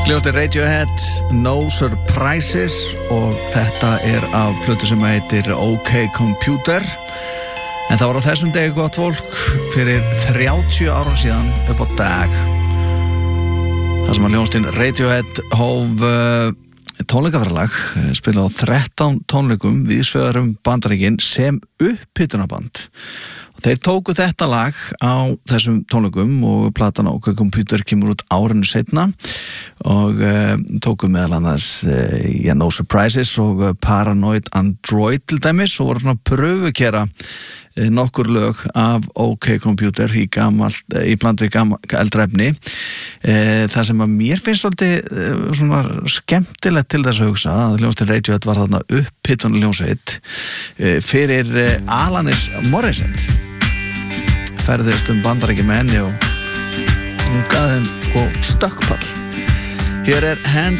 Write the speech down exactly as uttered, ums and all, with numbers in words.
Hljóðstir Radiohead, No Surprises og þetta er af plötu sem heitir OK Computer. En það var á þessum degi gott fólk fyrir þrjátíu árum síðan upp á dag. Það sem að hljóðstin Radiohead hóf uh, tónleikaferðalag, spila á þrettán tónleikum víðsvegar um Bandaríkin sem upphitunarband. Og þeir tóku þetta lag á þessum tónleikum og platan OK Computer kemur út árinu seinna og uh, tóku meðal annars uh, yeah, No Surprises og uh, Paranoid Android til dæmis og voru svona pröfukera uh, nokkur lög af OK Computer í gamalt, uh, í bland við gamalt eldra efni. Uh, það sem að mér finnst svolítið uh, svona skemmtilegt til þess að hugsa að hljómsveitin Radiohead var þarna upphitun hljómsveit uh, fyrir uh, Alanis Morissette. Ferðist um Bandaríki með henni og hún gaf þeim sko stökkpall. Hér er Hand